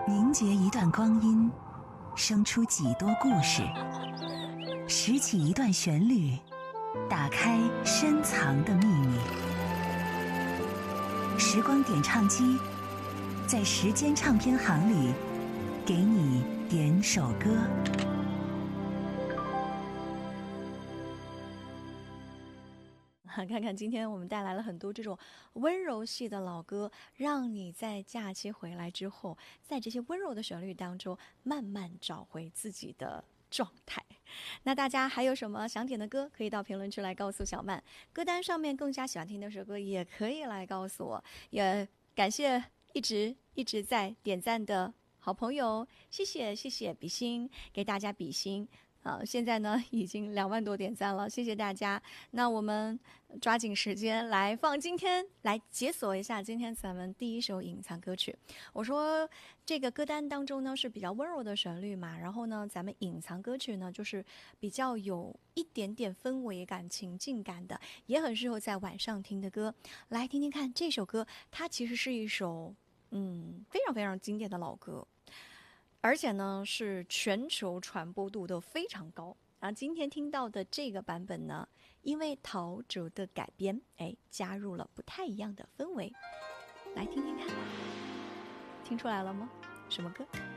凝结一段光阴，生出几多故事；拾起一段旋律，打开深藏的秘密。时光点唱机，在时间唱片行里，给你点首歌。 看看今天我们带来了很多这种温柔系的老歌，让你在假期回来之后，在这些温柔的旋律当中慢慢找回自己的状态。那大家还有什么想点的歌，可以到评论区来告诉小曼，歌单上面更加喜欢听的首歌也可以来告诉我。也感谢一直在点赞的好朋友，谢谢比心，给大家比心。现在呢已经2万多点赞了，谢谢大家。那我们抓紧时间来放今天，来解锁一下今天咱们第一首隐藏歌曲。我说这个歌单当中呢是比较温柔的旋律嘛，然后呢咱们隐藏歌曲呢就是比较有一点点氛围感、情境感的，也很适合在晚上听的歌。来听听看这首歌，它其实是一首非常非常经典的老歌，而且呢是全球传播度都非常高。然后今天听到的这个版本呢，因为陶喆的改编，加入了不太一样的氛围。来听听看，听出来了吗？什么歌？